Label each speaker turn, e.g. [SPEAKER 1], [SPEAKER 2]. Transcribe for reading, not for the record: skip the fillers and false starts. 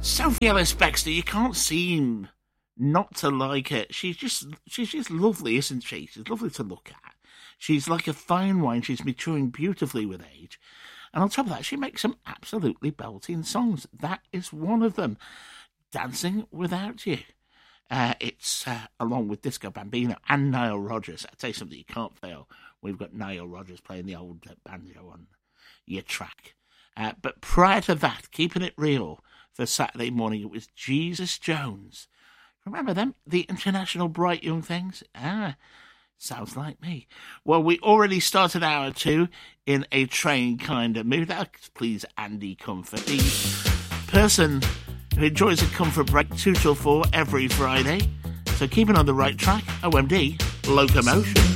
[SPEAKER 1] Sophie Ellis-Bextor, you can't seem not to like her. She's just lovely, isn't she? She's lovely to look at. She's like a fine wine. She's maturing beautifully with age. And on top of that, she makes some absolutely belting songs. That is one of them. Dancing Without You. It's along with Disco Bambino and Nile Rodgers. I'll tell you something, you can't fail. We've got Nile Rodgers playing the old banjo on your track. But prior to that, keeping it real for Saturday morning, it was Jesus Jones. Remember them? The International Bright Young Things? Sounds like me. Well, we already started hour 2 in a train kind of mood. That please Andy Comfort, the person who enjoys a comfort break 2 till 4 every Friday. So keeping on the right track, OMD Locomotion.